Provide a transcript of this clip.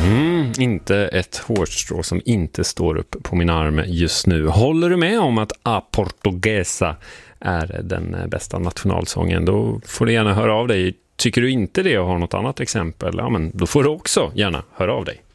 Inte ett hårstrå som inte står upp på min arm just nu. Håller du med om att A Portuguesa är den bästa nationalsången? Då får du gärna höra av dig. Tycker du inte det och har något annat exempel, ja, men då får du också gärna höra av dig.